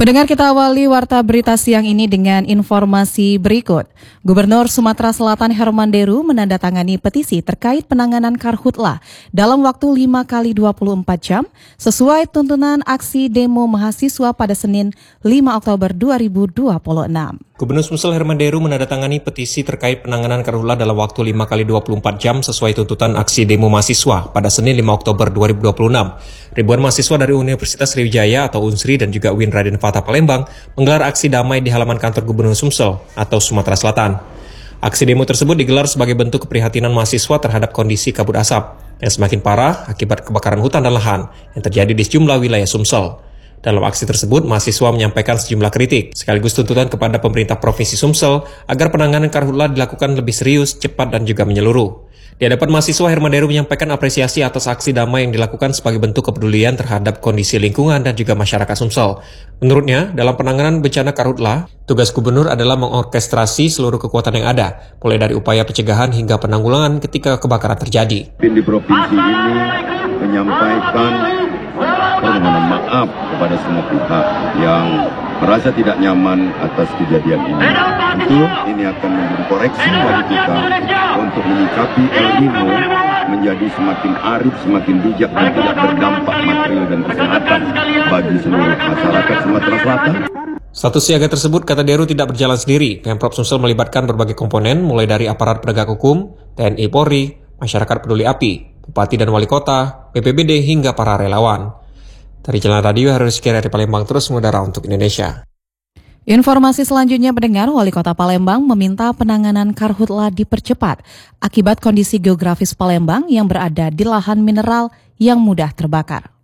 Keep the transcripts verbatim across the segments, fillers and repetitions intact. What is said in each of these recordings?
Pendengar, kita awali Warta Berita Siang ini dengan informasi berikut. Gubernur Sumatera Selatan Herman Deru menandatangani petisi terkait penanganan karhutlah dalam waktu lima kali dua puluh empat jam sesuai tuntunan aksi demo mahasiswa pada Senin lima Oktober dua ribu dua puluh enam. Gubernur Sumsel Herman Deru menandatangani petisi terkait penanganan karhutlah dalam waktu lima kali dua puluh empat jam sesuai tuntutan aksi demo mahasiswa pada Senin lima Oktober dua ribu dua puluh enam. Ribuan mahasiswa dari Universitas Sriwijaya atau Unsri dan juga U I N Raden Fatah Palembang menggelar aksi damai di halaman kantor Gubernur Sumsel atau Sumatera Selatan. Aksi demo tersebut digelar sebagai bentuk keprihatinan mahasiswa terhadap kondisi kabut asap yang semakin parah akibat kebakaran hutan dan lahan yang terjadi di sejumlah wilayah Sumsel. Dalam aksi tersebut, mahasiswa menyampaikan sejumlah kritik, sekaligus tuntutan kepada pemerintah Provinsi Sumsel agar penanganan karhutlah dilakukan lebih serius, cepat, dan juga menyeluruh. Di hadapan mahasiswa, Herman Deru menyampaikan apresiasi atas aksi damai yang dilakukan sebagai bentuk kepedulian terhadap kondisi lingkungan dan juga masyarakat Sumsel. Menurutnya, dalam penanganan bencana karhutlah, tugas gubernur adalah mengorkestrasi seluruh kekuatan yang ada, mulai dari upaya pencegahan hingga penanggulangan ketika kebakaran terjadi. Di provinsi ini menyampaikan permohonan maaf kepada semua pihak yang merasa tidak nyaman atas kejadian ini. Tentu ini akan menjadi koreksi bagi kita untuk menyikapi El Nino menjadi semakin arif, semakin bijak dan tidak berdampak material dan kesehatan bagi seluruh masyarakat Sumatera Selatan. Status siaga tersebut, kata Deru, tidak berjalan sendiri. Pemprov Sumsel melibatkan berbagai komponen, mulai dari aparat penegak hukum, T N I Polri, masyarakat peduli api, bupati dan wali kota, B P B D hingga para relawan. Dari Jalan Radio, Harus Kira dari Palembang terus mengudara untuk Indonesia. Informasi selanjutnya, pendengar, Wali Kota Palembang meminta penanganan karhutlah dipercepat akibat kondisi geografis Palembang yang berada di lahan mineral yang mudah terbakar.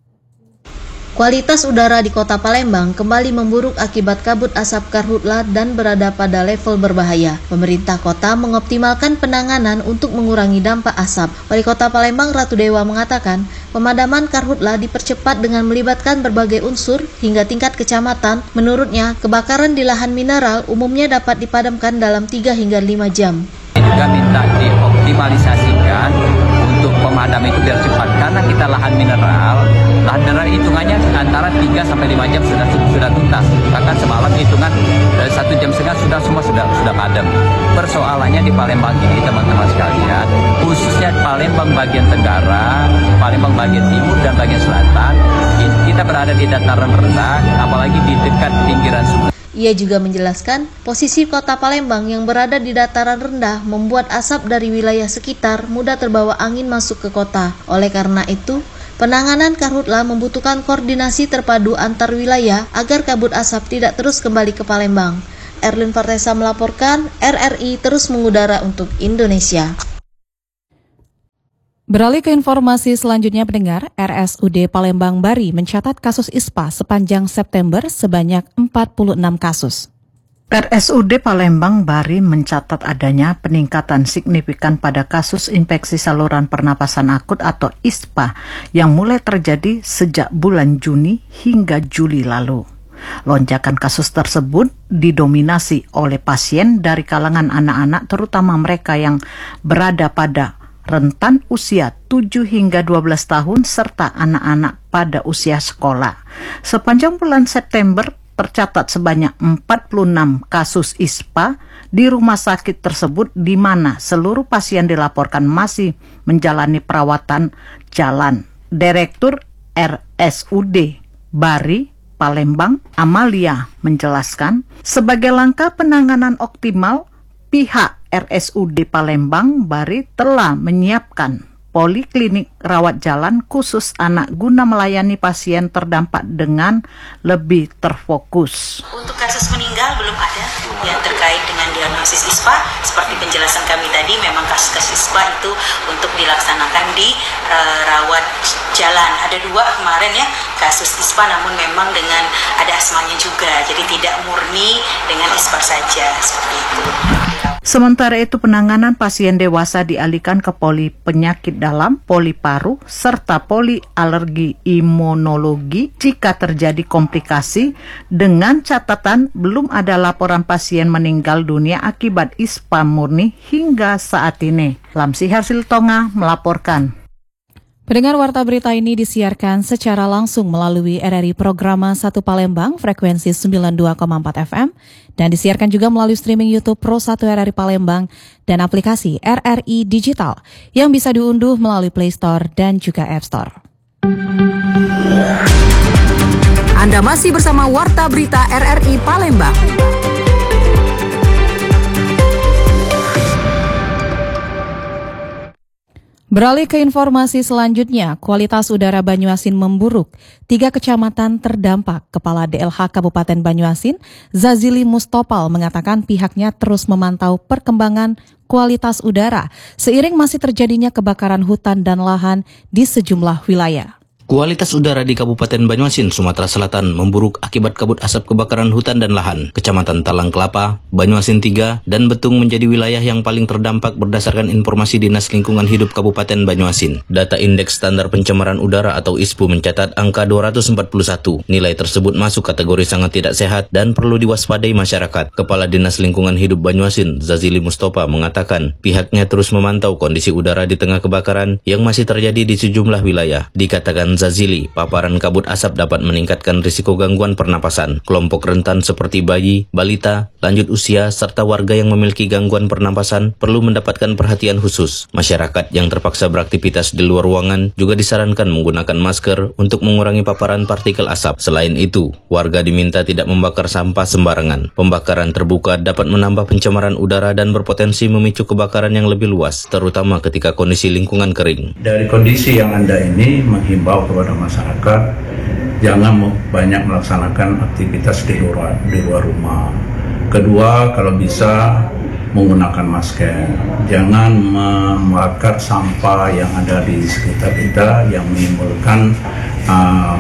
Kualitas udara di kota Palembang kembali memburuk akibat kabut asap karhutlah dan berada pada level berbahaya. Pemerintah kota mengoptimalkan penanganan untuk mengurangi dampak asap. Wali Kota Palembang Ratu Dewa mengatakan, pemadaman karhutlah dipercepat dengan melibatkan berbagai unsur hingga tingkat kecamatan. Menurutnya, kebakaran di lahan mineral umumnya dapat dipadamkan dalam tiga hingga lima jam. Juga minta dioptimalisasikan untuk pemadam itu biar cepat, karena kita lahan mineral, lahan mineral hitungannya antara tiga sampai lima jam sudah sudah tuntas. Bahkan semalam hitungan satu jam setengah sudah semua sudah sudah padam. Persoalannya di Palembang ini, teman-teman sekalian, khususnya Palembang bagian tenggara, Palembang bagian timur dan bagian selatan, kita berada di dataran rendah, apalagi di dekat pinggiran sungai. Ia juga menjelaskan, posisi kota Palembang yang berada di dataran rendah membuat asap dari wilayah sekitar mudah terbawa angin masuk ke kota. Oleh karena itu, penanganan karhutlah membutuhkan koordinasi terpadu antar wilayah agar kabut asap tidak terus kembali ke Palembang. Erlin Fartesa melaporkan, R R I terus mengudara untuk Indonesia. Beralih ke informasi selanjutnya, pendengar, R S U D Palembang Bari mencatat kasus I S P A sepanjang September sebanyak empat puluh enam kasus. R S U D Palembang Bari mencatat adanya peningkatan signifikan pada kasus infeksi saluran pernapasan akut atau I S P A yang mulai terjadi sejak bulan Juni hingga Juli lalu. Lonjakan kasus tersebut didominasi oleh pasien dari kalangan anak-anak, terutama mereka yang berada pada rentan usia tujuh hingga dua belas tahun serta anak-anak pada usia sekolah. Sepanjang bulan September tercatat sebanyak empat puluh enam kasus I S P A di rumah sakit tersebut, di mana seluruh pasien dilaporkan masih menjalani perawatan jalan. Direktur R S U D Bari Palembang Amalia menjelaskan, sebagai langkah penanganan optimal, pihak R S U D Palembang Bari telah menyiapkan poliklinik rawat jalan khusus anak guna melayani pasien terdampak dengan lebih terfokus. Untuk kasus meninggal belum ada yang terkait dengan diagnosis I S P A. Seperti penjelasan kami tadi, memang kasus-kasus I S P A itu untuk dilaksanakan di uh, rawat jalan. Ada dua kemarin ya kasus I S P A, namun memang dengan ada asmanya juga, jadi tidak murni dengan I S P A saja, seperti itu. Sementara itu, penanganan pasien dewasa dialihkan ke poli penyakit dalam, poli paru, serta poli alergi imunologi jika terjadi komplikasi, dengan catatan belum ada laporan pasien meninggal dunia akibat I S P A murni hingga saat ini. Lamsi Hasil Tonga melaporkan. Pendengar Warta Berita ini disiarkan secara langsung melalui R R I Programa satu Palembang, frekuensi sembilan puluh dua koma empat F M, dan disiarkan juga melalui streaming YouTube Pro satu R R I Palembang dan aplikasi R R I Digital yang bisa diunduh melalui Play Store dan juga App Store. Anda masih bersama Warta Berita R R I Palembang. Beralih ke informasi selanjutnya, kualitas udara Banyuasin memburuk. Tiga kecamatan terdampak. Kepala D L H Kabupaten Banyuasin, Zazili Mustopal, mengatakan pihaknya terus memantau perkembangan kualitas udara seiring masih terjadinya kebakaran hutan dan lahan di sejumlah wilayah. Kualitas udara di Kabupaten Banyuasin, Sumatera Selatan memburuk akibat kabut asap kebakaran hutan dan lahan. Kecamatan Talang Kelapa, Banyuasin tiga, dan Betung menjadi wilayah yang paling terdampak berdasarkan informasi Dinas Lingkungan Hidup Kabupaten Banyuasin. Data Indeks Standar Pencemaran Udara atau I S P U mencatat angka dua ratus empat puluh satu. Nilai tersebut masuk kategori sangat tidak sehat dan perlu diwaspadai masyarakat. Kepala Dinas Lingkungan Hidup Banyuasin, Zazili Mustopa, mengatakan pihaknya terus memantau kondisi udara di tengah kebakaran yang masih terjadi di sejumlah wilayah. Dikatakan Zazili, paparan kabut asap dapat meningkatkan risiko gangguan pernapasan. Kelompok rentan seperti bayi, balita, lanjut usia, serta warga yang memiliki gangguan pernapasan perlu mendapatkan perhatian khusus. Masyarakat yang terpaksa beraktivitas di luar ruangan juga disarankan menggunakan masker untuk mengurangi paparan partikel asap. Selain itu, warga diminta tidak membakar sampah sembarangan. Pembakaran terbuka dapat menambah pencemaran udara dan berpotensi memicu kebakaran yang lebih luas, terutama ketika kondisi lingkungan kering. Dari kondisi yang ada ini menghimbau kepada masyarakat jangan banyak melaksanakan aktivitas di luar di luar rumah. Kedua, kalau bisa menggunakan masker. Jangan membakar sampah yang ada di sekitar kita yang menimbulkan uh,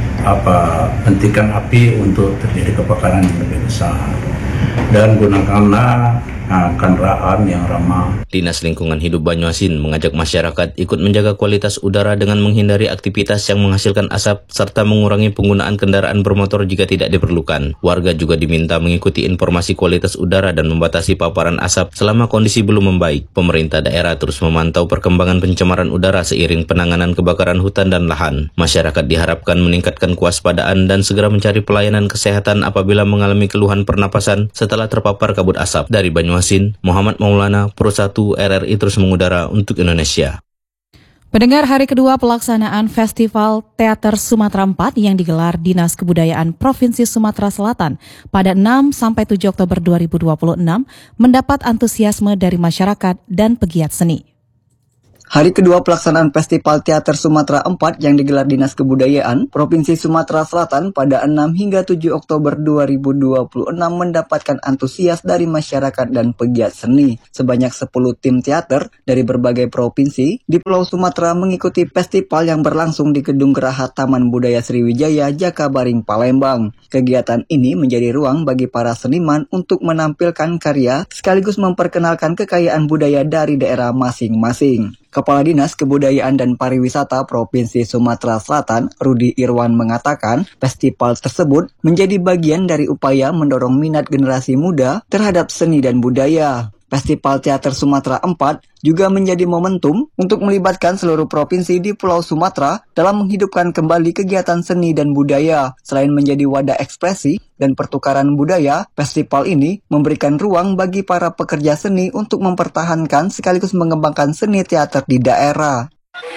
apa hentikan api untuk terjadi kebakaran yang lebih besar. Dan gunakanlah uh, kendaraan yang ramah. Dinas Lingkungan Hidup Banyuasin mengajak masyarakat ikut menjaga kualitas udara dengan menghindari aktivitas yang menghasilkan asap serta mengurangi penggunaan kendaraan bermotor jika tidak diperlukan. Warga juga diminta mengikuti informasi kualitas udara dan membatasi paparan asap selama kondisi belum membaik. Pemerintah daerah terus memantau perkembangan pencemaran udara seiring penanganan kebakaran hutan dan lahan. Masyarakat diharapkan meningkatkan kewaspadaan dan segera mencari pelayanan kesehatan apabila mengalami keluhan pernapasan setelah terpapar kabut asap. Dari Banyuasin, Muhammad Maulana, Pro satu R R I terus mengudara untuk Indonesia. Pendengar, hari kedua pelaksanaan Festival Teater Sumatera empat yang digelar Dinas Kebudayaan Provinsi Sumatera Selatan pada enam sampai tujuh Oktober dua ribu dua puluh enam mendapat antusiasme dari masyarakat dan pegiat seni. Hari kedua pelaksanaan Festival Teater Sumatera empat yang digelar Dinas Kebudayaan Provinsi Sumatera Selatan pada enam hingga tujuh Oktober dua ribu dua puluh enam mendapatkan antusias dari masyarakat dan pegiat seni. Sebanyak sepuluh tim teater dari berbagai provinsi di Pulau Sumatera mengikuti festival yang berlangsung di Gedung Geraha Taman Budaya Sriwijaya, Jakabaring, Palembang. Kegiatan ini menjadi ruang bagi para seniman untuk menampilkan karya sekaligus memperkenalkan kekayaan budaya dari daerah masing-masing. Kepala Dinas Kebudayaan dan Pariwisata Provinsi Sumatera Selatan, Rudi Irwan, mengatakan festival tersebut menjadi bagian dari upaya mendorong minat generasi muda terhadap seni dan budaya. Festival Teater Sumatera empat juga menjadi momentum untuk melibatkan seluruh provinsi di Pulau Sumatera dalam menghidupkan kembali kegiatan seni dan budaya. Selain menjadi wadah ekspresi dan pertukaran budaya, festival ini memberikan ruang bagi para pekerja seni untuk mempertahankan sekaligus mengembangkan seni teater di daerah.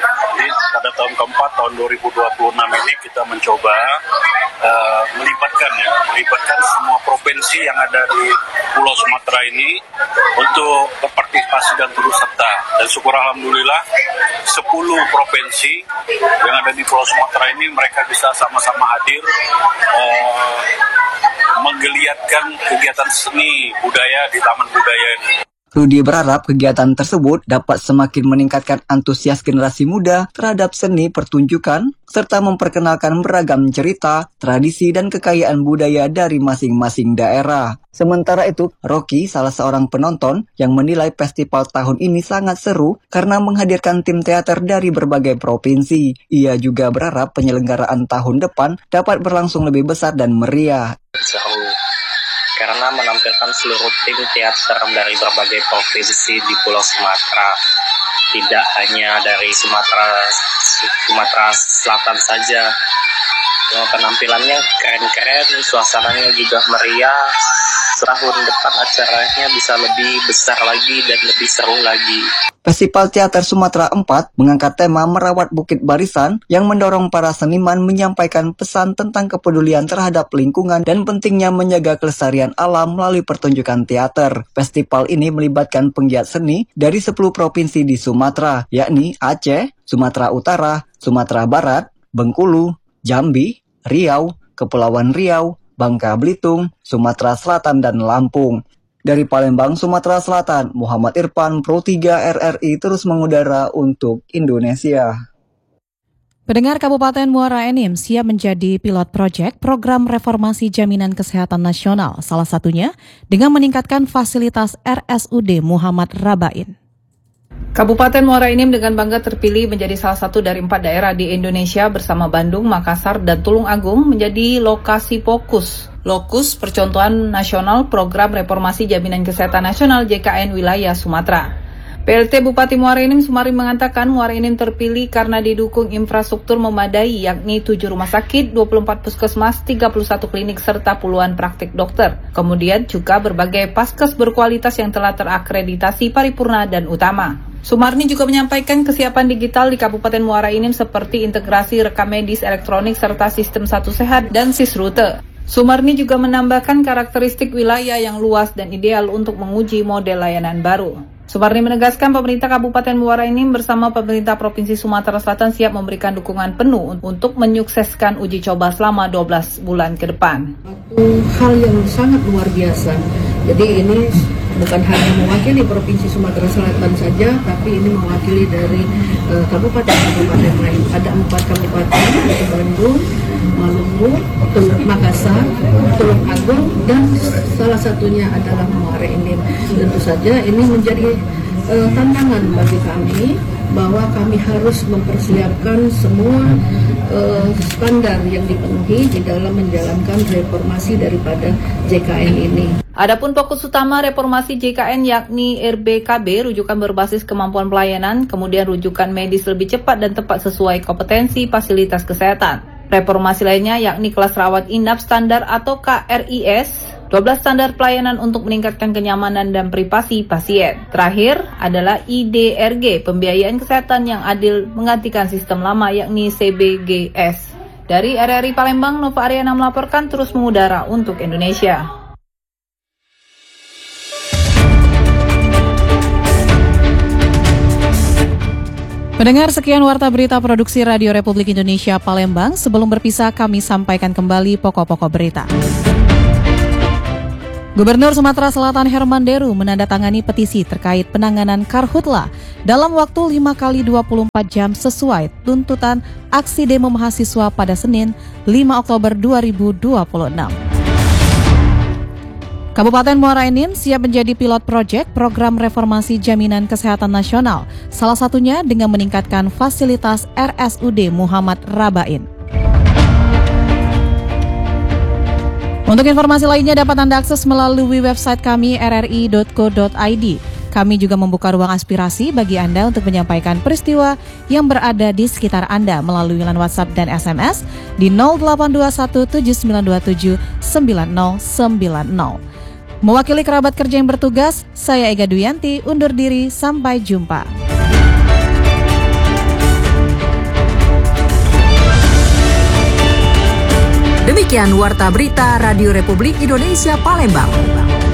Pada tahun keempat, tahun dua ribu dua puluh enam ini kita mencoba uh, melibatkan ya, melibatkan semua provinsi yang ada di Pulau Sumatera ini untuk berpartisipasi dan turut serta. Dan syukur alhamdulillah sepuluh provinsi yang ada di Pulau Sumatera ini mereka bisa sama-sama hadir uh, menggeliatkan kegiatan seni budaya di Taman Budaya ini. Rudi berharap kegiatan tersebut dapat semakin meningkatkan antusias generasi muda terhadap seni pertunjukan, serta memperkenalkan beragam cerita, tradisi, dan kekayaan budaya dari masing-masing daerah. Sementara itu, Rocky, salah seorang penonton yang menilai festival tahun ini sangat seru karena menghadirkan tim teater dari berbagai provinsi. Ia juga berharap penyelenggaraan tahun depan dapat berlangsung lebih besar dan meriah. karena menampilkan seluruh tim teater dari berbagai provinsi di Pulau Sumatera. Tidak hanya dari Sumatera Sumatera Selatan saja. Penampilannya keren-keren, suasananya juga meriah. Tahun depan acaranya bisa lebih besar lagi dan lebih seru lagi. Festival Teater Sumatera empat mengangkat tema Merawat Bukit Barisan yang mendorong para seniman menyampaikan pesan tentang kepedulian terhadap lingkungan dan pentingnya menjaga kelestarian alam melalui pertunjukan teater. Festival ini melibatkan penggiat seni dari sepuluh provinsi di Sumatera, yakni Aceh, Sumatera Utara, Sumatera Barat, Bengkulu, Jambi, Riau, Kepulauan Riau, Bangka Belitung, Sumatera Selatan, dan Lampung. Dari Palembang, Sumatera Selatan, Muhammad Irfan, Pro tiga R R I terus mengudara untuk Indonesia. Pendengar, Kabupaten Muara Enim siap menjadi pilot proyek program reformasi jaminan kesehatan nasional, salah satunya dengan meningkatkan fasilitas R S U D Muhammad Rabain. Kabupaten Muara Enim dengan bangga terpilih menjadi salah satu dari empat daerah di Indonesia bersama Bandung, Makassar, dan Tulung Agung menjadi lokasi fokus lokus percontohan nasional program reformasi jaminan kesehatan nasional J K N wilayah Sumatera. P L T Bupati Muara Enim Sumari mengatakan Muara Enim terpilih karena didukung infrastruktur memadai, yakni tujuh rumah sakit, dua puluh empat puskesmas, tiga puluh satu klinik, serta puluhan praktik dokter. Kemudian juga berbagai paskes berkualitas yang telah terakreditasi paripurna dan utama. Sumarni juga menyampaikan kesiapan digital di Kabupaten Muara Enim seperti integrasi rekam medis elektronik serta sistem satu sehat dan Sisrute. Sumarni juga menambahkan karakteristik wilayah yang luas dan ideal untuk menguji model layanan baru. Sumarni menegaskan pemerintah Kabupaten Muara Enim bersama pemerintah Provinsi Sumatera Selatan siap memberikan dukungan penuh untuk menyukseskan uji coba selama dua belas bulan ke depan. Hal yang sangat luar biasa. Jadi ini bukan hanya mewakili Provinsi Sumatera Selatan saja, tapi ini mewakili dari uh, kabupaten-kabupaten lain. Ada empat kabupaten, yaitu Bandung, Maluku, Makassar, Tulung Agung, dan salah satunya adalah Muara Enim. Tentu saja ini menjadi uh, tantangan bagi kami bahwa kami harus mempersiapkan semua uh, standar yang dipenuhi di dalam menjalankan reformasi daripada J K N ini. Adapun fokus utama reformasi J K N yakni R B K B, rujukan berbasis kemampuan pelayanan, kemudian rujukan medis lebih cepat dan tepat sesuai kompetensi fasilitas kesehatan. Reformasi lainnya yakni kelas rawat inap standar atau K R I S, dua belas standar pelayanan untuk meningkatkan kenyamanan dan privasi pasien. Terakhir adalah I D R G, pembiayaan kesehatan yang adil menggantikan sistem lama yakni C B G S. Dari R R I Palembang, Nova Ariana melaporkan terus mengudara untuk Indonesia. Pendengar, sekian Warta Berita Produksi Radio Republik Indonesia Palembang. Sebelum berpisah, kami sampaikan kembali pokok-pokok berita. Gubernur Sumatera Selatan Herman Deru menandatangani petisi terkait penanganan Karhutla dalam waktu lima kali dua puluh empat jam sesuai tuntutan aksi demo mahasiswa pada Senin lima Oktober dua ribu dua puluh enam. Kabupaten Muara Enim siap menjadi pilot proyek program reformasi jaminan kesehatan nasional, salah satunya dengan meningkatkan fasilitas R S U D Muhammad Rabain. Untuk informasi lainnya dapat Anda akses melalui website kami r r i dot co dot i d. Kami juga membuka ruang aspirasi bagi Anda untuk menyampaikan peristiwa yang berada di sekitar Anda melalui line WhatsApp dan S M S di nol delapan dua satu tujuh sembilan dua tujuh sembilan nol sembilan nol. Mewakili kerabat kerja yang bertugas, saya Ega Duyanti undur diri, sampai jumpa. Demikian Warta Berita Radio Republik Indonesia Palembang.